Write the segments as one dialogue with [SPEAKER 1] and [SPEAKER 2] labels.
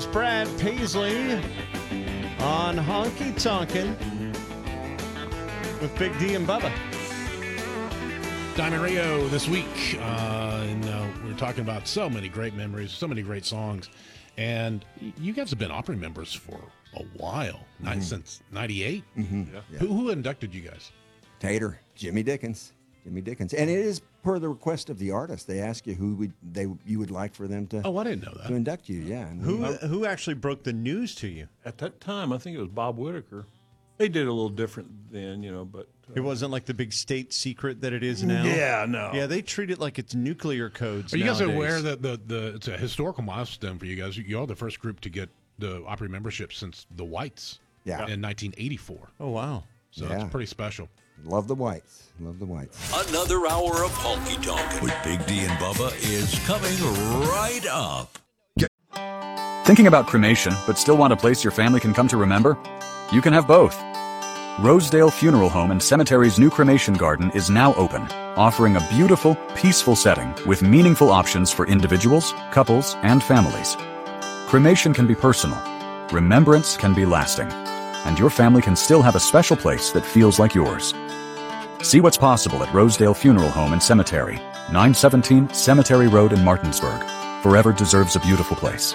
[SPEAKER 1] Brad Paisley on Honky Tonkin' with Big D and Bubba.
[SPEAKER 2] Diamond Rio this week, and we're talking about so many great memories, so many great songs, and you guys have been Opry members for a while, since '98.
[SPEAKER 3] Mm-hmm.
[SPEAKER 2] Yeah. Who inducted you guys?
[SPEAKER 3] Tater, Jimmy Dickens, and it is per the request of the artist. They ask you who you would like for them to.
[SPEAKER 2] Oh, I didn't know that.
[SPEAKER 3] To induct you, yeah. And
[SPEAKER 1] Who actually broke the news to you?
[SPEAKER 4] At that time, I think it was Bob Whitaker. They did it a little different then, but
[SPEAKER 1] it wasn't like the big state secret that it is now.
[SPEAKER 4] Yeah, no.
[SPEAKER 1] Yeah, they treat it like it's nuclear codes.
[SPEAKER 2] Are you guys
[SPEAKER 1] nowadays.
[SPEAKER 2] aware that it's a historical milestone for you guys? You're the first group to get the Opry membership since the Whites.
[SPEAKER 3] Yeah.
[SPEAKER 2] In 1984.
[SPEAKER 1] Oh wow!
[SPEAKER 2] So it's pretty special.
[SPEAKER 3] Love the Whites.
[SPEAKER 5] Another hour of Honky Tonk with Big D and Bubba is coming right up.
[SPEAKER 6] Thinking about cremation, but still want a place your family can come to remember? You can have both. Rosedale Funeral Home and Cemetery's new cremation garden is now open, offering a beautiful, peaceful setting with meaningful options for individuals, couples, and families. Cremation can be personal. Remembrance can be lasting. And your family can still have a special place that feels like yours. See what's possible at Rosedale Funeral Home and Cemetery, 917 Cemetery Road in Martinsburg. Forever deserves a beautiful place.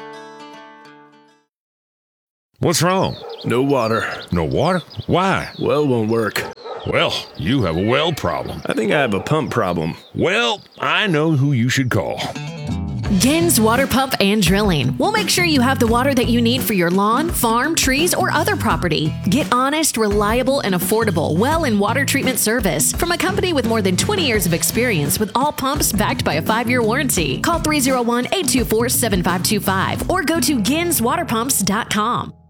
[SPEAKER 7] What's wrong?
[SPEAKER 8] No water.
[SPEAKER 7] No water? Why?
[SPEAKER 8] Well won't work.
[SPEAKER 7] Well, you have a well problem.
[SPEAKER 8] I think I have a pump problem.
[SPEAKER 7] Well, I know who you should call.
[SPEAKER 9] Gens Water Pump and Drilling. We'll make sure you have the water that you need for your lawn, farm, trees, or other property. Get honest, reliable, and affordable well and water treatment service from a company with more than 20 years of experience with all pumps backed by a 5-year warranty. Call 301-824-7525 or go to genswaterpumps.com.